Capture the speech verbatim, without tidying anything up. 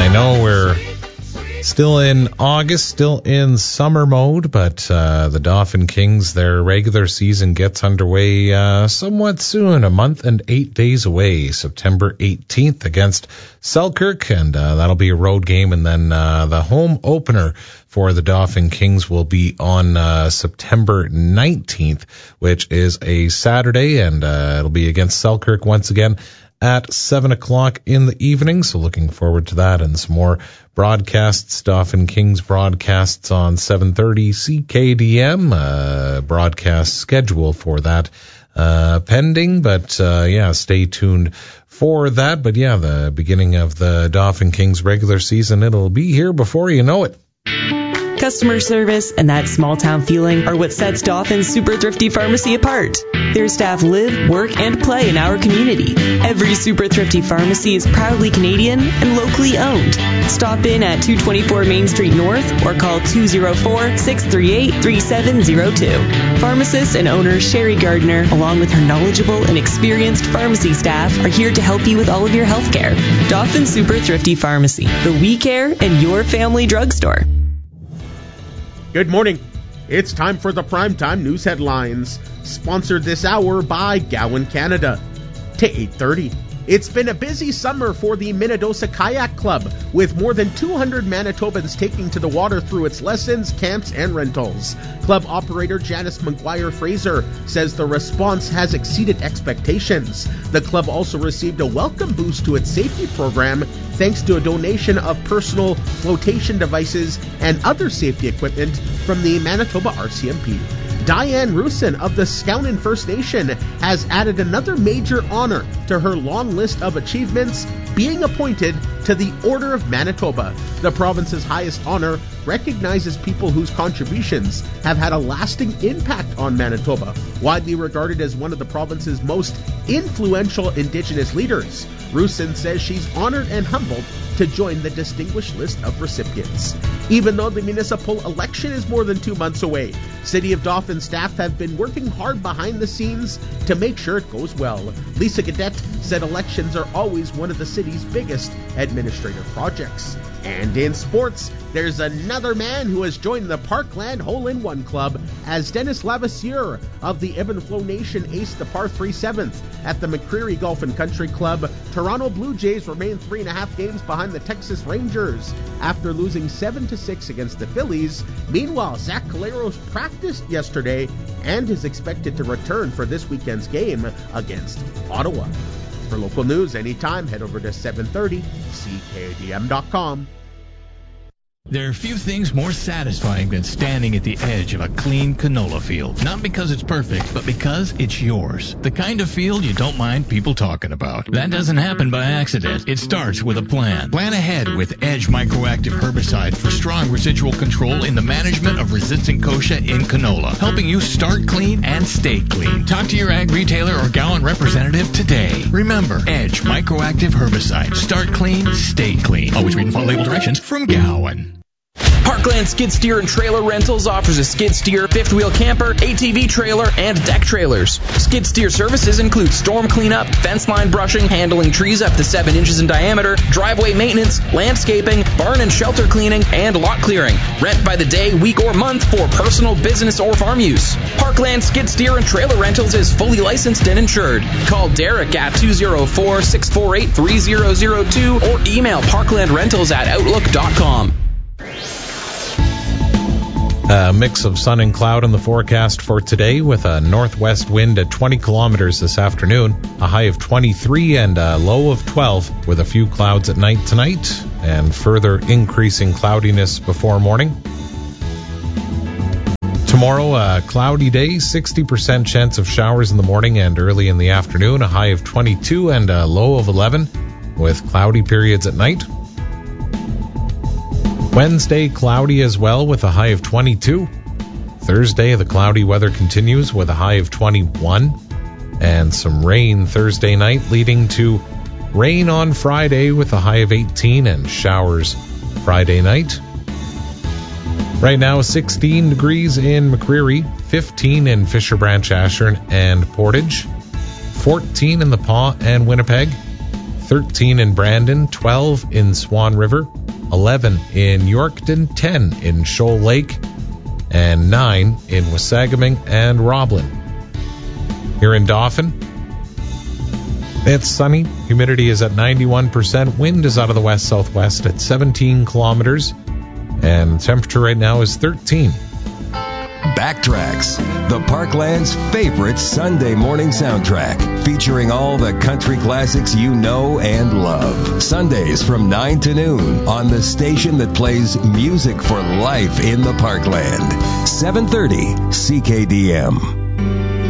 I know we're still in August, still in summer mode, but uh, the Dauphin Kings, their regular season gets underway uh, somewhat soon, a month and eight days away, September eighteenth against Selkirk, and uh, that'll be a road game, and then uh, the home opener for the Dauphin Kings will be on uh, September nineteenth, which is a Saturday, and uh, it'll be against Selkirk once again at seven o'clock in the evening. So looking forward to that and some more broadcasts. Dauphin Kings broadcasts on seven thirty C K D M. Uh, broadcast schedule for that uh, pending. But uh, yeah, stay tuned for that. But yeah, the beginning of the Dauphin Kings regular season, it'll be here before you know it. Customer service and that small-town feeling are what sets Dauphin's Super Thrifty Pharmacy apart. Their staff live, work, and play in our community. Every Super Thrifty Pharmacy is proudly Canadian and locally owned. Stop in at two twenty-four Main Street North or call two oh four, six three eight, three seven oh two. Pharmacist and owner Sherry Gardner, along with her knowledgeable and experienced pharmacy staff, are here to help you with all of your health care. Dauphin Super Thrifty Pharmacy, the We Care and Your Family Drugstore. Good morning. It's time for the Primetime News Headlines, sponsored this hour by Gowan Canada. To eight thirty. It's been a busy summer for the Minnedosa Kayak Club, with more than two hundred Manitobans taking to the water through its lessons, camps, and rentals. Club operator Janice McGuire Fraser says the response has exceeded expectations. The club also received a welcome boost to its safety program thanks to a donation of personal flotation devices and other safety equipment from the Manitoba R C M P. Diane Rusin of the Skownan First Nation has added another major honor to her long list of achievements, being appointed to the Order of Manitoba. The province's highest honor recognizes people whose contributions have had a lasting impact on Manitoba, widely regarded as one of the province's most influential Indigenous leaders. Rusin says she's honored and humbled to join the distinguished list of recipients. Even though the municipal election is more than two months away, City of Dauphin staff have been working hard behind the scenes to make sure it goes well. Lisa Gadet said elections are always one of the city's biggest administrative projects. And in sports, there's another man who has joined the Parkland Hole-in-One Club as Dennis Lavassieur of the Ebb and Flow Nation aced the par three seventh at the McCreary Golf and Country Club. Toronto Blue Jays remain three and a half games behind the Texas Rangers after losing seven to six against the Phillies. Meanwhile, Zach Caleros practiced yesterday and is expected to return for this weekend's game against Ottawa. For local news anytime, head over to seven thirty C K D M dot com. There are few things more satisfying than standing at the edge of a clean canola field. Not because it's perfect, but because it's yours. The kind of field you don't mind people talking about. That doesn't happen by accident. It starts with a plan. Plan ahead with Edge Microactive Herbicide for strong residual control in the management of resistant kochia in canola, helping you start clean and stay clean. Talk to your ag retailer or Gowan representative today. Remember, Edge Microactive Herbicide. Start clean, stay clean. Always read and follow label directions from Gowan. Parkland Skid Steer and Trailer Rentals offers a skid steer, fifth wheel camper, A T V trailer, and deck trailers. Skid steer services include storm cleanup, fence line brushing, handling trees up to seven inches in diameter, driveway maintenance, landscaping, barn and shelter cleaning, and lot clearing. Rent by the day, week, or month for personal, business, or farm use. Parkland Skid Steer and Trailer Rentals is fully licensed and insured. Call Derek at two oh four, six four eight, three oh oh two or email parklandrentals at outlook dot com. A mix of sun and cloud in the forecast for today, with a northwest wind at twenty kilometers this afternoon, a high of twenty-three and a low of twelve, with a few clouds at night tonight and further increasing cloudiness before morning. Tomorrow, a cloudy day, sixty percent chance of showers in the morning and early in the afternoon, a high of twenty-two and a low of eleven, with cloudy periods at night. Wednesday, cloudy as well, with a high of twenty-two. Thursday, the cloudy weather continues with a high of twenty-one. And some rain Thursday night, leading to rain on Friday with a high of eighteen and showers Friday night. Right now, sixteen degrees in McCreary, fifteen in Fisher Branch, Ashern, and Portage, fourteen in the Paw and Winnipeg, thirteen in Brandon, twelve in Swan River, eleven in Yorkton, ten in Shoal Lake, and nine in Wasagaming and Roblin. Here in Dauphin, it's sunny. Humidity is at ninety-one percent. Wind is out of the west-southwest at seventeen kilometers. And temperature right now is thirteen. Backtracks, the Parkland's favorite Sunday morning soundtrack, featuring all the country classics you know and love. Sundays from nine to noon on the station that plays music for life in the Parkland. seven thirty C K D M.